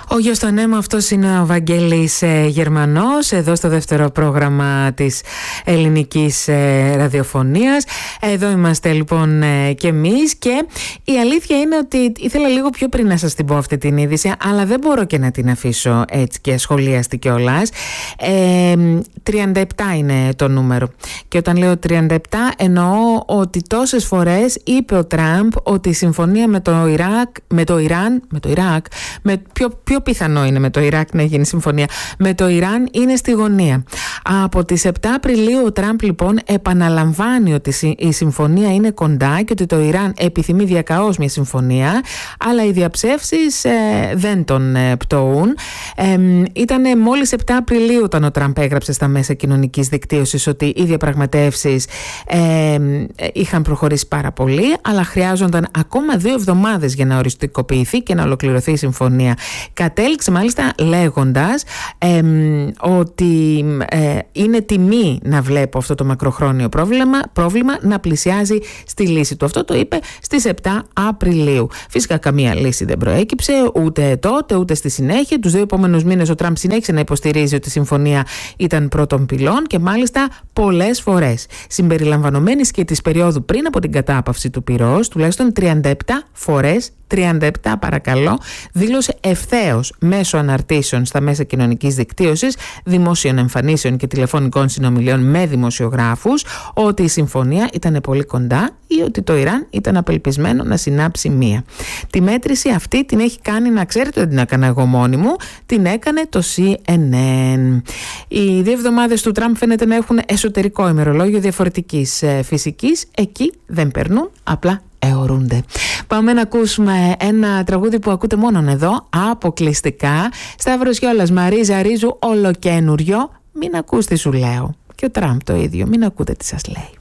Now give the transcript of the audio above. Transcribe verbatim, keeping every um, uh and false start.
Ο γιος στον αίμα, αυτός είναι ο Βαγγέλης ε, Γερμανός, εδώ στο δεύτερο πρόγραμμα της ελληνικής ε, ραδιοφωνίας. Εδώ είμαστε λοιπόν ε, και εμείς, και η αλήθεια είναι ότι ήθελα λίγο πιο πριν να σας την πω αυτή την είδηση, αλλά δεν μπορώ και να την αφήσω έτσι και ασχολίαστη κιόλας. Ε, τριάντα επτά είναι το νούμερο, και όταν λέω τριάντα επτά εννοώ ότι τόσες φορές είπε ο Τραμπ ότι η συμφωνία με το Ιράκ, με το Ιράν, με το Ιράκ, με πιο, πιο πιθανό είναι με το Ιράκ να γίνει συμφωνία, με το Ιράν είναι στη γωνία. Από τις επτά Απριλίου ο Τραμπ λοιπόν επαναλαμβάνει ότι η συμφωνία είναι κοντά και ότι το Ιράν επιθυμεί διακαώς μια συμφωνία, αλλά οι διαψεύσεις ε, δεν τον ε, πτωούν. Ε, ήταν μόλις επτά Απριλίου όταν ο Τραμπ έγραψε στα μέσα κοινωνικής δικτύωσης ότι οι διαπραγματεύσεις ε, είχαν προχωρήσει πάρα πολύ, αλλά χρειάζονταν ακόμα δύο εβδομάδες για να οριστικοποιηθεί και να ολοκληρωθεί η συμφωνία. Κατέληξε μάλιστα λέγοντας ε, ότι ε, είναι τιμή να βλέπω αυτό το μακροχρόνιο πρόβλημα, πρόβλημα να πλησιάζει στη λύση του. Αυτό το είπε στις επτά Απριλίου. Φυσικά καμία λύση δεν προέκυψε ούτε τότε ούτε στη συνέχεια. Τους δύο επόμενους μήνες ο Τραμπ συνέχισε να υποστηρίζει ότι η συμφωνία ήταν πρώτων πυλών, και μάλιστα πολλές φορές, συμπεριλαμβανομένης και της περίοδου πριν από την κατάπαυση του πυρός, τουλάχιστον τριάντα επτά φορές, τριάντα επτά παρακαλώ, δήλωσε ευθέως μέσω αναρτήσεων στα μέσα κοινωνικής δικτύωσης, δημόσιων εμφανίσεων και τηλεφωνικών συνομιλιών με δημοσιογράφους ότι η συμφωνία ήταν πολύ κοντά ή ότι το Ιράν ήταν απελπισμένο να συνάψει μία. Τη μέτρηση αυτή την έχει κάνει, να ξέρετε, δεν την έκανα εγώ μόνη μου, την έκανε το σι εν εν. Οι δύο εβδομάδες του Τραμπ φαίνεται να έχουν εσωτερικό ημερολόγιο διαφορετικής ε, φυσικής. Εκεί δεν περνούν, απλά αιωρούνται. Πάμε να ακούσουμε ένα τραγούδι που ακούτε μόνον εδώ, αποκλειστικά. Σταύρος Γιώλας, Μαρίζα Ρίζου, ολοκένουριο. Μην ακούς τι σου λέω. Και ο Τραμπ το ίδιο, μην ακούτε τι σας λέει.